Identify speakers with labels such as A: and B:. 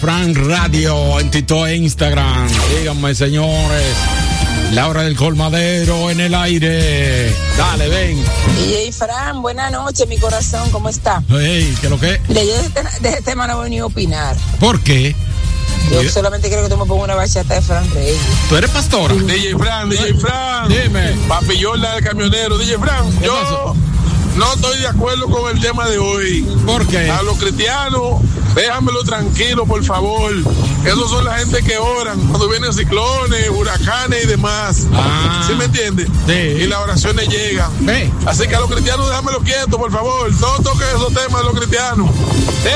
A: Fran Radio en Tito e Instagram. Díganme, señores, la hora del colmadero en el aire. Dale, ven.
B: DJ Fran, buenas noches, mi corazón, ¿cómo está?
A: Hey, ¿qué es lo que?
B: Mira, yo de este tema no voy ni a opinar.
A: ¿Por qué?
B: Yo solamente quiero que tú me pongas una bachata de Fran Reyes.
A: ¿Tú eres pastora?
C: DJ Fran.
A: Dime.
C: Papillola del camionero. DJ Fran, yo
A: pasó?
C: no estoy de acuerdo con el tema de hoy.
A: ¿Por qué?
C: A los cristianos, déjamelo tranquilo, por favor. Esos son la gente que oran cuando vienen ciclones, huracanes y demás. ¿Sí me entiendes?
A: Sí.
C: Y las oraciones llegan. Así que a los cristianos, déjamelo quieto, por favor. No toques esos temas de los cristianos.